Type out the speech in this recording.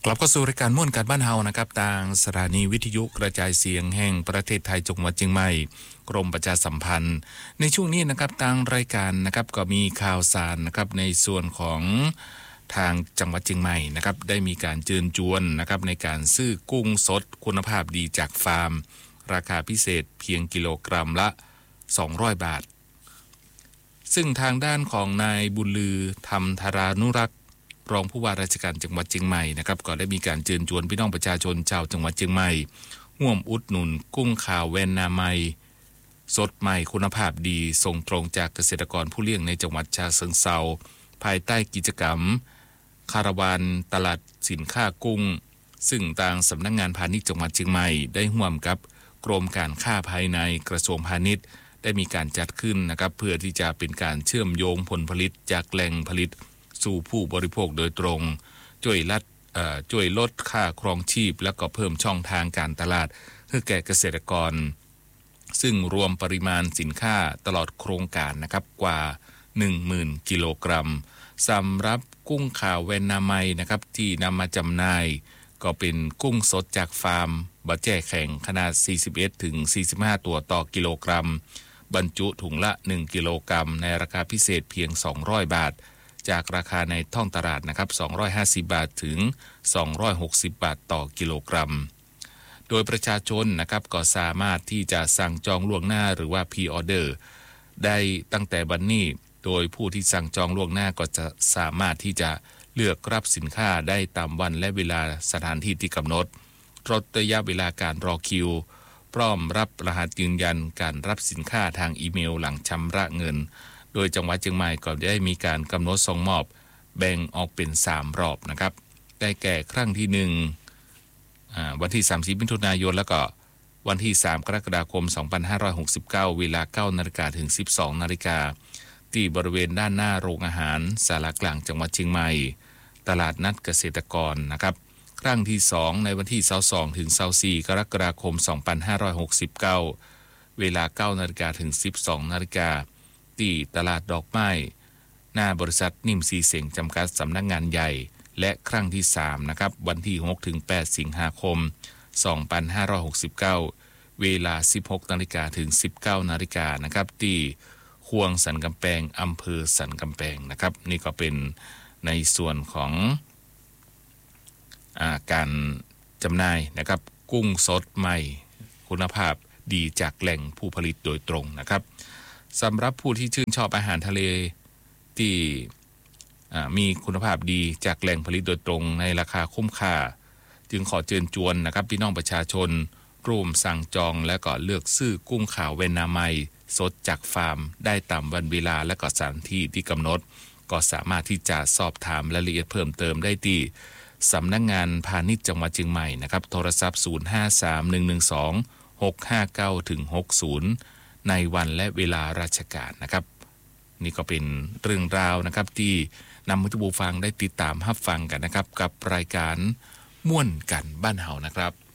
กลับเข้าสู่รายการม่วนการบ้านเฮานะครับทางสถานีวิทยุกระจายเสียงแห่งประเทศไทยจังหวัดเชียงใหม่กรมประชาสัมพันธ์ในช่วงนี้นะครับทางรายการนะครับก็มีข่าวสารนะครับในส่วนของทางจังหวัดเชียงใหม่นะครับได้มีการเชิญชวนนะครับในการซื้อกุ้งสดคุณภาพดีจากฟาร์มราคาพิเศษเพียงกิโลกรัมละ200 บาทซึ่งทางด้านของนายบุญลือธรรมธารานุรักษ์รองผู้ว่าราชการจังหวัดเชียงใหม่นะครับก็ได้มีการเชิญชวนพี่น้องประชาชนชาวจังหวัดเชียงใหม่ร่วมอุดหนุนกุ้งขาวแวนนาไมสดใหม่คุณภาพดีส่งตรงจากเกษตรกรผู้เลี้ยงในจังหวัดฉะเชิงเทราภายใต้กิจกรรมคาราวานตลาดสินค้ากุ้งซึ่งทางสำนักงานพาณิชย์จังหวัดเชียงใหม่ได้ร่วมกับกรมการค้าภายในกระทรวงพาณิชย์ได้มีการจัดขึ้นนะครับเพื่อที่จะเป็นการเชื่อมโยงผลผลิตจากแหล่งผลิตสู่ผู้บริโภคโดยตรงช่วยลดค่าครองชีพและก็เพิ่มช่องทางการตลาดให้แก่เกษตรกรซึ่งรวมปริมาณสินค้าตลอดโครงการนะครับกว่า 10,000 กิโลกรัมสำหรับกุ้งขาวแวนนาไมนะครับที่นำมาจำหน่ายก็เป็นกุ้งสดจากฟาร์มบะแจ้แข็งขนาด 41-45 ตัวต่อกิโลกรัมบรรจุถุงละ 1 กิโลกรัมในราคาพิเศษเพียง 200 บาทจากราคาในท้องตลาดนะครับ250 บาทถึง 260 บาทต่อกิโลกรัมโดยประชาชนนะครับก็สามารถที่จะสั่งจองล่วงหน้าหรือว่า Pre-order ได้ตั้งแต่บัดนี้โดยผู้ที่สั่งจองล่วงหน้าก็จะสามารถที่จะเลือกรับสินค้าได้ตามวันและเวลาสถานที่ที่กำหนดลดระยะเวลาการรอคิวพร้อมรับรหัสยืนยันการรับสินค้าทางอีเมลหลังชำระเงินโดยจังหวัดเชียงใหม่ก็ได้มีการกำหนดส่งมอบแบ่งออกเป็น3รอบนะครับได้แก่ครั้งที่1วันที่30มิถุนายนแล้วก็วันที่3กรกฎาคม2569เวลา 9 นาฬิกาถึง 12 นาฬิกาที่บริเวณด้านหน้าโรงอาหารศาลากลางจังหวัดเชียงใหม่ตลาดนัดเกษตรกรนะครับครั้งที่2ในวันที่22ถึง24กรกฎาคม2569เวลา 9 นาฬิกาถึง 12 นาฬิกาที่ตลาดดอกไม้หน้าบริษัทนิ่มซีเสงจำกัดสำนักงานใหญ่และครั้งที่3นะครับวันที่6ถึง8สิงหาคม2569เวลา 16 นาฬิกาถึง 19 นาฬิกานะครับที่ห่วงสันกำแพงอำเภอสันกำแพงนะครับนี่ก็เป็นในส่วนของการจำหน่ายนะครับกุ้งสดใหม่คุณภาพดีจากแหล่งผู้ผลิตโดยตรงนะครับสำหรับผู้ที่ชื่นชอบอาหารทะเลที่มีคุณภาพดีจากแหล่งผลิตโดยตรงในราคาคุ้มค่าจึงขอเชิญชวนนะครับพี่น้องประชาชนร่วมสั่งจองและก็เลือกซื้อกุ้งขาวเวนนาไมสดจากฟาร์มได้ตามวันเวลาและก็สถานที่ที่กำหนดก็สามารถที่จะสอบถามรายละเอียดเพิ่มเติมได้ที่สำนักงานพาณิชย์จังหวัดเชียงใหม่นะครับโทรศัพท์053112 659-60ในวันและเวลาราชการนะครับนี่ก็เป็นเรื่องราวนะครับที่นำให้ทุกผู้ฟังได้ติดตามรับฟังกันนะครับกับรายการม่วนกันบ้านเฮานะครับ